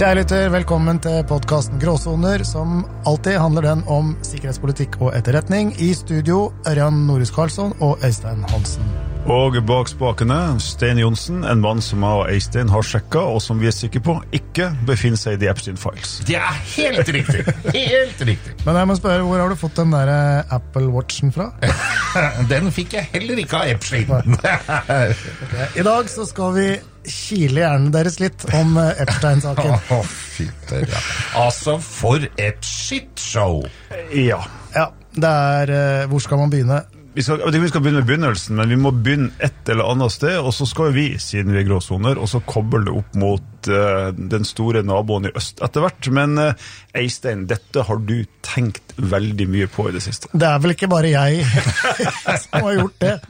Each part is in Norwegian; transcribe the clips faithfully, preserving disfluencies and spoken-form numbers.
Kjære lytter, velkommen til podcasten Gråsoner, som alltid handler den om sikkerhetspolitikk og etterretning. I studio, Ørjan Norhus Karlsson og Øystein Hansen. Og bak spakene, Stein Johnsen, en mann som jeg og Øystein har sjekket, og som vi er sikre på ikke befinner seg i de Epstein-files. Det er helt riktig, helt riktig. Men jeg må spørre, hvor har du fått den der Apple Watchen fra? Den fikk jeg heller ikke av Epstein. Okay. I dag så skal vi kile hjernen deres litt om Epstein-saken. Åh, oh, fytter, ja. Altså, for et shitshow. Ja. Ja, det er, hvor skal man begynne? Vi skal, jeg vet ikke om vi skal begynne med begynnelsen, men vi må begynne et eller annet sted, og så skal vi, siden vi er gråsoner, og så kobler det opp mot uh, den store naboen i øst etter hvert. Men uh, Øystein, dette har du tenkt veldig mye på i det siste. Det er vel ikke bare jeg som har gjort det.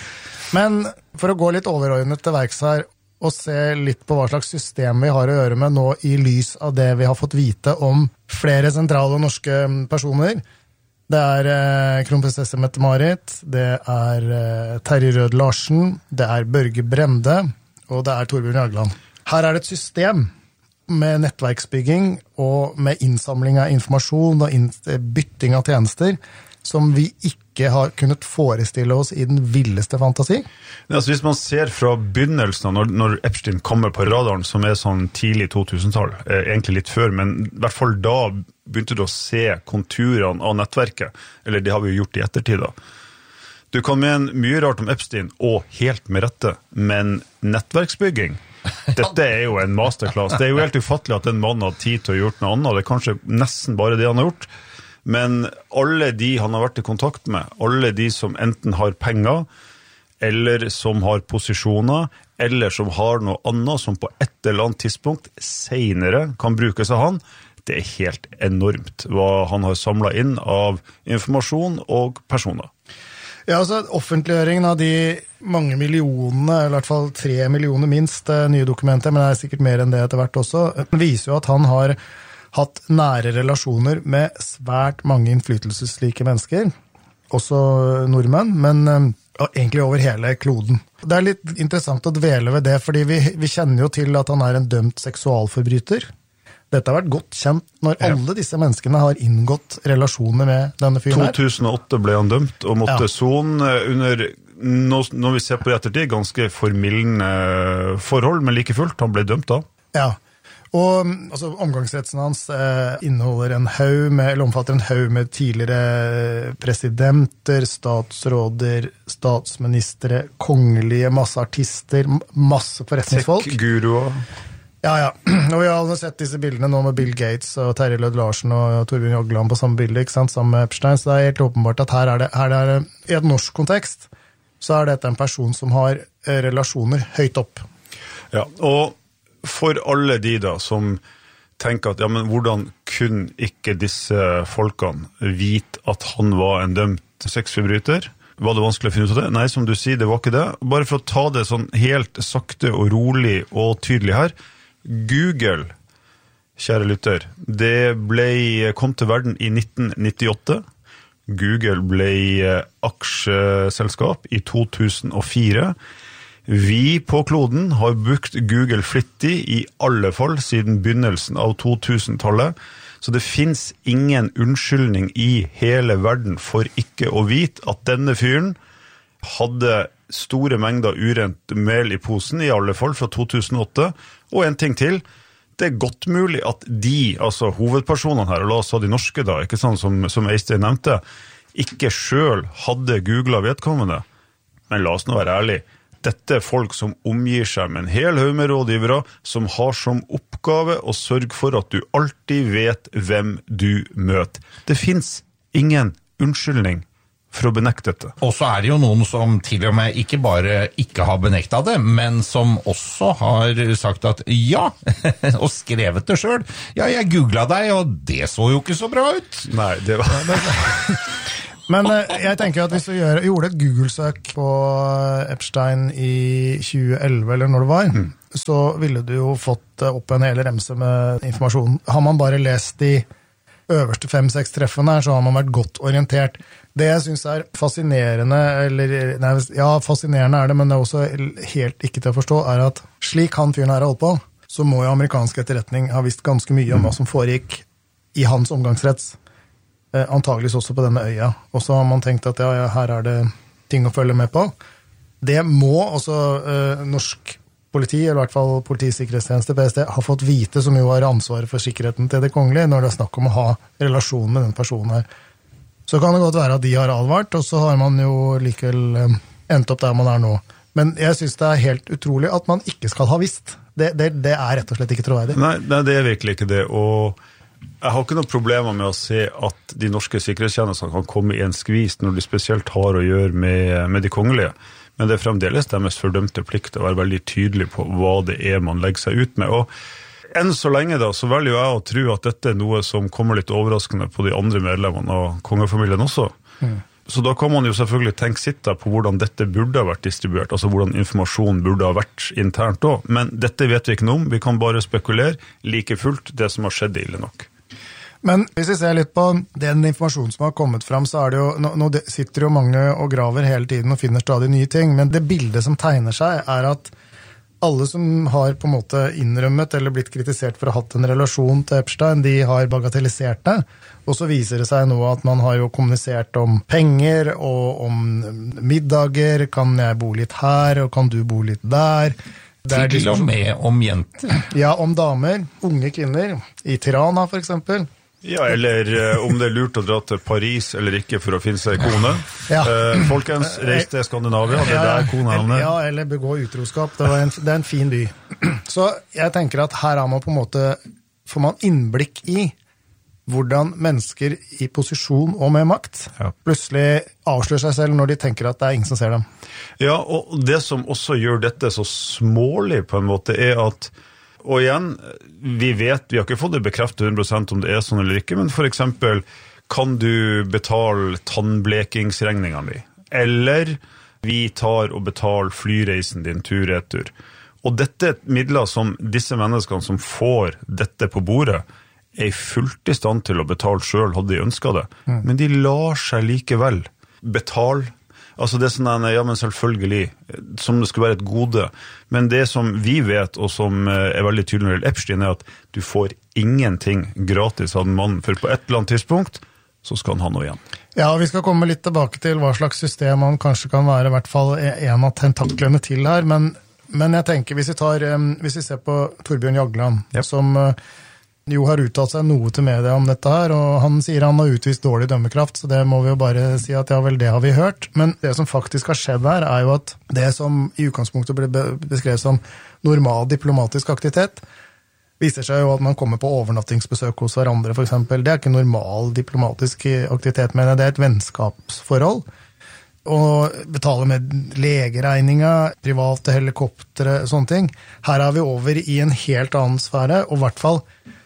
Men for å gå litt overordnet til verks her, og se litt på hva slags system vi har å gjøre med nå i lys av det vi har fått vite om flere sentrale norske personer. Det er eh, kronprinsesse Mette-Marit, det er eh, Terje Rød Larsen, det er Børge Brende, og det er Torbjørn Jagland. Her er det et system med nettverksbygging og med innsamling av informasjon og inn- bytting av tjenester som vi ikke har kunnet forestille oss i den villeste fantasi. Ja, altså hvis man ser fra begynnelsen av når, når Epstein kommer på radaren, som er sånn tidlig to tusen-tall, eh, egentlig litt før, men i hvert fall da begynte du å se konturene av nettverket, eller det har vi jo gjort i ettertid da. Du kan mene mye rart om Epstein, og helt med rette, men nettverksbygging, dette er jo en masterclass. Det er jo helt ufattelig at en mann har tid til å gjøre noe annet, det er kanskje nesten bare det han har gjort, men alle de han har vært i kontakt med, alle de som enten har penger, eller som har posisjoner, eller som har noe annet som på et eller annet tidspunkt senere kan brukes av han, det er helt enormt hva han har samlet inn av informasjon og personer. Ja, altså offentliggjøringen av de mange millionene, eller i hvert fall tre millioner minst nye dokumenter, men det er sikkert mer enn det etter hvert også, viser jo at han har hatt nære relasjoner med svært mange innflytelsesrike mennesker, også nordmenn, men uh, egentlig over hele kloden. Det er litt interessant å dvele ved det, fordi vi, vi kjenner jo til at han er en dømt seksualforbryter. Dette har vært godt kjent når ja. alle disse menneskene har inngått relasjoner med denne fyren her. to tusen og åtte ble han dømt, og måtte ja. sone under, når vi ser på det ettertid, ganske formildende forhold, men like fullt, han ble dømt da. Ja. Og altså, omgangsretsen hans eh, inneholder en haug med, eller omfatter en haug med tidligere presidenter, statsråder, statsministre, kongelige, masse artister, masse forretningsfolk. Tech-guruer. Ja, ja. Og vi har sett disse bildene nå med Bill Gates og Terje Rød Larsen og Torbjørn Jagland på samme bilde, ikke sant, sammen med Epstein, så det er helt åpenbart at her er det, her er det i et norsk kontekst, så er dette en person som har relasjoner høyt opp. Ja, og for alle de da som tenker at ja, men hvordan kunne ikke disse folkene vite at han var en dømt sexforbryter? Var det vanskelig å finne ut av det? Nei, som du sier, det var ikke det. Bare for å ta det sånn helt sakte og rolig og tydelig her. Google, kjære lytter, det ble, kom til verden i nitten nittiåtte. Google ble aksjeselskap i to tusen og fire. Vi på kloden har brukt Google flittig i alle fall siden begynnelsen av to tusen-tallet, så det finnes ingen unnskyldning i hele verden for ikke å vite at denne fyren hadde store mengder urent mel i posen, i alle fall fra to tusen og åtte, og en ting til, det er godt mulig at de, altså hovedpersonene her, og la oss ha de norske da, ikke sant, som, som Øystein nevnte, ikke selv hadde googlet vedkommende, men la oss nå være ærlig. Dette er folk som omgir seg med en hel haug med rådgivere, som har som oppgave å sørge for at du alltid vet hvem du møter. Det finnes ingen unnskyldning for å benekte dette. Og så er det jo noen som til og med ikke bare ikke har benektet det, men som også har sagt at ja, og skrevet det selv. Ja, jeg googlet deg, og det så jo ikke så bra ut. Nei, det var... Men jeg tenker at hvis du gjør, gjorde et Google-søk på Epstein i tjue elleve, eller når det var, mm. så ville du jo fått opp en hel remse med informasjon. Har man bare lest de øverste fem-seks treffene her, så har man vært godt orientert. Det jeg synes er fascinerende, eller, nei, ja, fascinerende er det, men det er også helt ikke til å forstå, er at slik han fyren her har holdt på, så må jo amerikansk etterretning ha visst ganske mye om hva som foregikk i hans omgangsrets. Eh, antageligvis også på denne øya. Og så har man tenkt at ja, ja, her er det ting å følge med på. Det må også eh, norsk politi, eller i hvert fall politisikkerhetstjeneste, P S T, har fått vite, som jo har ansvaret for sikkerheten til det kongelige, når det er snakk om å ha relasjon med den personen her. Så kan det godt være at de har advart, og så har man jo likevel eh, endt opp der man er nå. Men jeg synes det er helt utrolig at man ikke skal ha visst. Det, det, det er rett og slett ikke troverdig. Nei, nei, det er virkelig ikke det, og jeg har ikke noen problemer med å se at de norske sikkerhetstjenestene kan komme i en skvis når de spesielt har å gjøre med, med de kongelige. Men det er fremdeles deres fordømte plikt å være veldig tydelig på hva det er man legger seg ut med. Og enn så lenge da, så velger jeg å tro at dette er noe som kommer litt overraskende på de andre medlemmene av kongefamilien også. Mm. Så da kan man jo selvfølgelig tenke sitt da på hvordan dette burde ha vært distribuert, altså hvordan informasjonen burde ha vært internt også. Men dette vet vi ikke noe om, vi kan bare spekulere like fullt det som har skjedd ille nok. Men hvis vi ser litt på den informasjonen som har kommet fram, så er det jo, nå, nå sitter jo mange og graver hele tiden og finner stadig nye ting, men det bildet som tegner seg er at alle som har på en måte innrømmet eller blitt kritisert for å ha hatt en relasjon til Epstein, de har bagatellisert det, og så viser det seg nå at man har jo kommunisert om penger og om middager, kan jeg bo litt her, og kan du bo litt der? Til og med om jenter. Ja, om damer, unge kvinner, i Tirana for eksempel. Ja, eller uh, om det er lurt å dra til Paris eller ikke for å finne seg kone. Ja. Uh, folkens, reis til Skandinavia, det er der kone havner. Ja, eller begå utroskap, det, var en, det er en fin by. Så jeg tenker at her har man på en måte, får man innblikk i hvordan mennesker i posisjon og med makt ja. plutselig avslører seg selv når de tenker at det er ingen som ser dem. Ja, og det som også gjør dette så smålig på en måte er at, og igjen, vi vet, vi har ikke fått det bekreftet hundre prosent om det er sånn eller ikke, men for eksempel, kan du betale tannblekingsregningen din? Eller vi tar og betaler flyreisen din tur-retur. Og dette er midler som disse menneskene som får dette på bordet, er fullt i stand til å betale selv, hadde de ønsket det. Mm. Men de lar seg likevel betale. Altså det er sånn, ja, men selvfølgelig, som det skulle være et gode. Men det som vi vet, og som er veldig tydelig når det gjelder Epstein, er at du får ingenting gratis av den mannen, for på et eller annet tidspunkt, så skal han ha noe igjen. Ja, og vi skal komme litt tilbake til hva slags system han kanskje kan være, i hvert fall en av tentaklene til her, men, men jeg tenker, hvis vi, tar, hvis vi ser på Torbjørn Jagland, yep. som jo har uttalt seg noe til media om dette her, og han sier han har utvist dårlig dømmekraft, så det må vi jo bare si at ja vel, det har vi hørt. Men det som faktisk har skjedd her, er jo at det som i utgangspunktet ble beskrevet som normal diplomatisk aktivitet, viser seg jo at man kommer på overnattingsbesøk hos hverandre, for eksempel. Det er ikke normal diplomatisk aktivitet, men det er et vennskapsforhold. Og betale med legeregninger, private helikoptere, sånne ting. Her er vi over i en helt annen sfære, og i hvert fall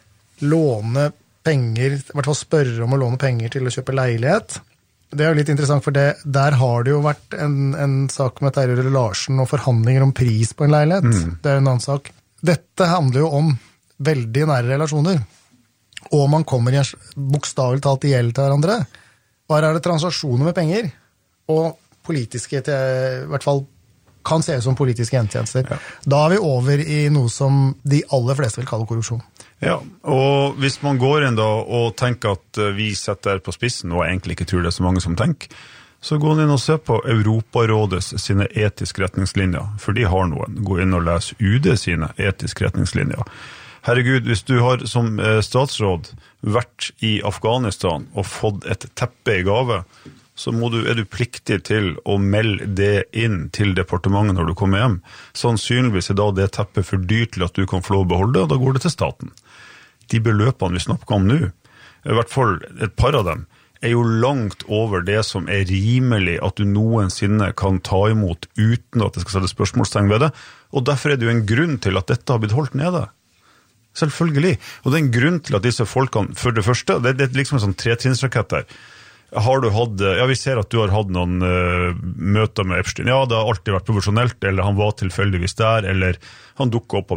låne penger, i hvert fall spørre om å låne penger til å kjøpe leilighet. Det er jo litt interessant, for det, der har det jo vært en, en sak med Terje Larsen og forhandlinger om pris på en leilighet. Mm. Det er en annen sak. Dette handler jo om veldig nære relasjoner, og man kommer i bokstavelig talt i gjeld til hverandre. Og her er det transaksjoner med penger, og politiske, til, i hvert fall kan se ut som politiske gjenstjenester. Ja. Da er vi over i noe som de aller fleste vil kalle korrupsjon. Ja, og hvis man går inn da og tenker at vi setter på spissen, og egentlig ikke tror det er så mange som tenker, så gå inn og se på Europarådets sine etiske retningslinjer, for de har noen. Gå inn og les U D sine etiske retningslinjer. Herregud, hvis du har som statsråd vært i Afghanistan og fått et teppe i gave, så må du, er du pliktig til å melde det inn til departementet når du kommer hjem. Sannsynligvis er da det teppet for dyrt til at du kan få lov å beholde det, og da går det til staten. De beløpene vi snakker om nå, i hvert fall et par av dem, er jo langt over det som er rimelig at du noensinne kan ta imot uten at det skal sette spørsmålstegn ved det, og derfor er det jo en grunn til at dette har blitt holdt nede. Selvfølgelig. Og det er en grunn til at disse folkene, for det første, det er liksom en sånn tretrinnsrakett der. Har du hatt, ja, vi ser at du har hatt noen uh, møter med Epstein. Ja, det har alltid vært profesjonelt, eller han var tilfeldigvis der, eller han dukket opp